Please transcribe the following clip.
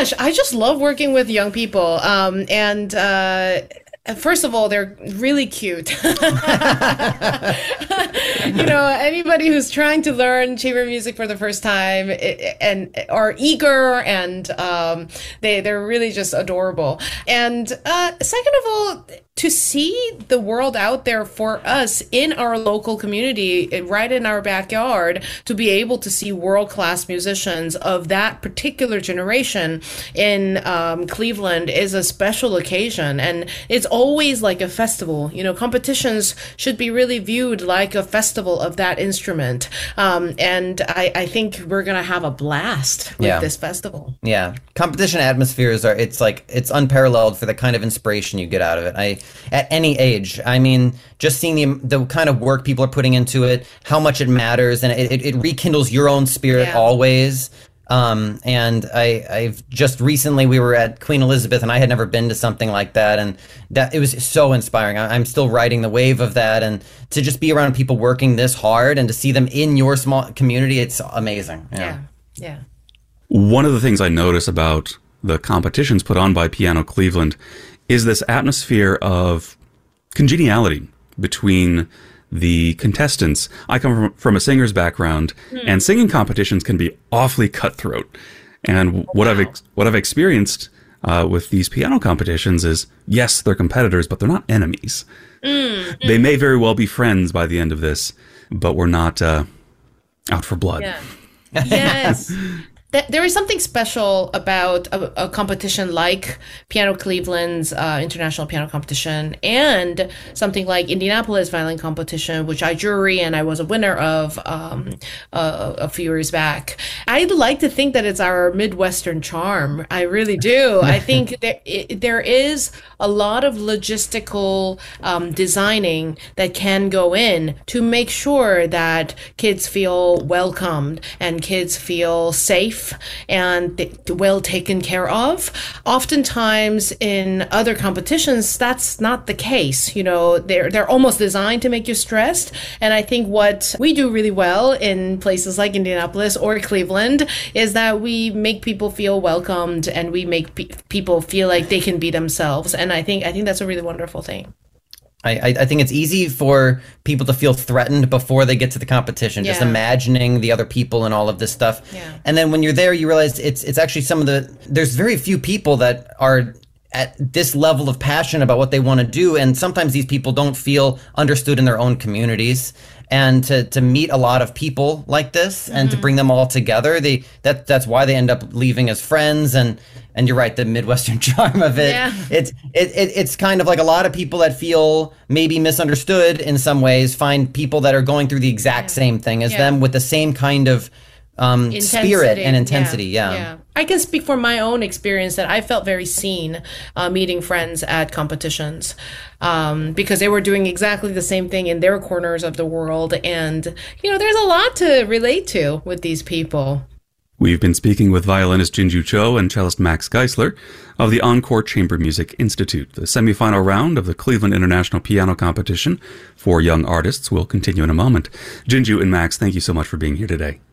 gosh, I just love working with young people. First of all, they're really cute. Anybody who's trying to learn chamber music for the first time and are eager, and they're really just adorable. And second of all, to see the world out there for us in our local community, right in our backyard, to be able to see world-class musicians of that particular generation in Cleveland is a special occasion. And it's always like a festival. Competitions should be really viewed like a festival of that instrument. And I think we're going to have a blast with this festival. Yeah. Competition atmospheres it's unparalleled for the kind of inspiration you get out of it. At any age, I mean, just seeing the kind of work people are putting into it, how much it matters, and it rekindles your own spirit always. And I've just recently, we were at Queen Elizabeth, and I had never been to something like that, and that it was so inspiring. I'm still riding the wave of that, and to just be around people working this hard and to see them in your small community, it's amazing. Yeah. One of the things I notice about the competitions put on by Piano Cleveland is this atmosphere of congeniality between the contestants. I come from a singer's background, and singing competitions can be awfully cutthroat. And what I've experienced with these piano competitions is, yes, they're competitors, but they're not enemies. They may very well be friends by the end of this, but we're not out for blood. Yeah. Yes. There is something special about a competition like Piano Cleveland's International Piano Competition, and something like Indianapolis Violin Competition, which I jury and I was a winner of a few years back. I'd like to think that it's our Midwestern charm. I really do. I think there is a lot of logistical designing that can go in to make sure that kids feel welcomed and kids feel safe and well taken care of. Oftentimes in other competitions, that's not the case. They're almost designed to make you stressed. And I think what we do really well in places like Indianapolis or Cleveland is that we make people feel welcomed, and we make people feel like they can be themselves. And I think that's a really wonderful thing. I think it's easy for people to feel threatened before they get to the competition, just imagining the other people and all of this stuff. Yeah. And then when you're there, you realize it's actually there's very few people that are at this level of passion about what they want to do. And sometimes these people don't feel understood in their own communities. And to meet a lot of people like this and to bring them all together, that's why they end up leaving as friends. And you're right, the Midwestern charm of it. Yeah. It's kind of like a lot of people that feel maybe misunderstood in some ways find people that are going through the exact same thing as them with the same kind of spirit and intensity. Yeah. I can speak from my own experience that I felt very seen meeting friends at competitions because they were doing exactly the same thing in their corners of the world. And, there's a lot to relate to with these people. We've been speaking with violinist Jinju Cho and cellist Max Geisler of the Encore Chamber Music Institute. The semifinal round of the Cleveland International Piano Competition for young artists will continue in a moment. Jinju and Max, thank you so much for being here today.